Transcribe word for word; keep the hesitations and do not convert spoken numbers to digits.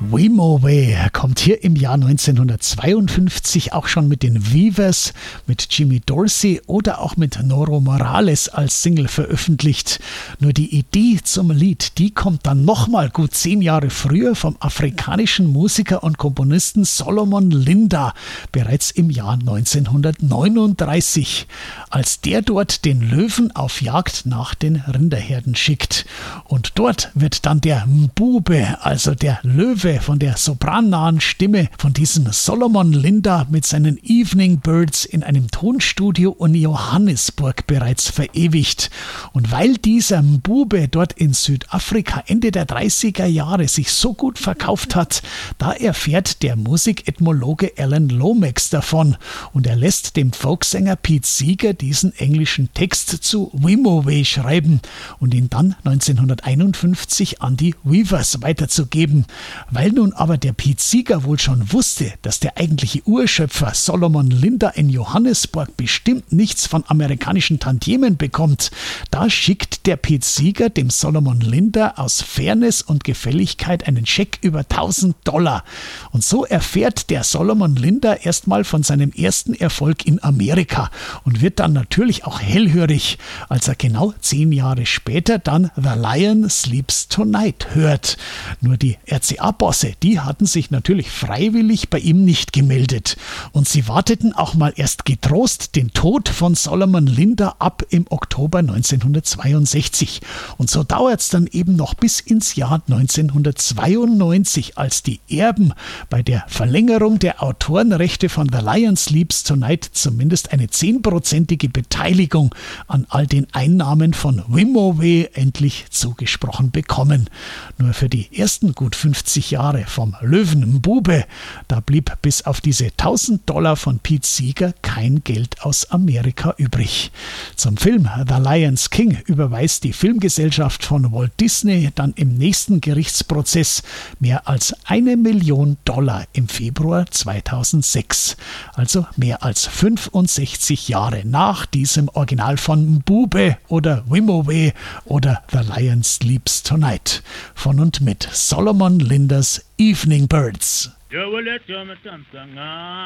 Wimoweh kommt hier im Jahr neunzehnhundertzweiundfünfzig auch schon mit den Weavers, mit Jimmy Dorsey oder auch mit Noro Morales als Single veröffentlicht. Nur die Idee zum Lied, die kommt dann nochmal gut zehn Jahre früher vom afrikanischen Musiker und Komponisten Solomon Linda, bereits im Jahr neunzehnhundertneununddreißig, als der dort den Löwen auf Jagd nach den Rinderherden schickt. Und dort wird dann der Mbube, also der Löwe, von der soprannahen Stimme von diesem Solomon Linda mit seinen Evening Birds in einem Tonstudio in Johannesburg bereits verewigt. Und weil dieser Mbube dort in Südafrika Ende der dreißiger Jahre sich so gut verkauft hat, da erfährt der Musikethnologe Alan Lomax davon und er lässt dem Folksänger Pete Seeger diesen englischen Text zu Wimoweh schreiben und ihn dann neunzehnhunderteinundfünfzig an die Weavers weiterzugeben. Weil nun aber der Pete Seeger wohl schon wusste, dass der eigentliche Urschöpfer Solomon Linda in Johannesburg bestimmt nichts von amerikanischen Tantiemen bekommt, da schickt der Pete Seeger dem Solomon Linda aus Fairness und Gefälligkeit einen Scheck über tausend Dollar. Und so erfährt der Solomon Linda erstmal von seinem ersten Erfolg in Amerika und wird dann natürlich auch hellhörig, als er genau zehn Jahre später dann The Lion Sleeps Tonight hört. Nur die R C A-Bosse, die hatten sich natürlich freiwillig bei ihm nicht gemeldet. Und sie warteten auch mal erst getrost den Tod von Solomon Linda ab im Oktober neunzehnhundertzweiundsechzig. Und so dauert es dann eben noch bis ins Jahr neunzehnhundertzweiundneunzig, als die Erben bei der Verlängerung der Autorenrechte von The Lion Sleeps Tonight zumindest eine zehnprozentige Beteiligung an all den Einnahmen von Wimoweh endlich zugesprochen bekommen. Nur für die ersten gut fünfzig Jahre vom Löwen Mbube, da blieb bis auf diese tausend Dollar von Pete Seeger kein Geld aus Amerika übrig. Zum Film The Lion's King überweist die Filmgesellschaft von Walt Disney dann im nächsten Gerichtsprozess mehr als eine Million Dollar im Februar zweitausendsechs. Also mehr als fünfundsechzig Jahre nach diesem Original von Mbube oder Wimoweh oder The Lion Sleeps Tonight. Von und mit Solomon Lindas Evening Birds.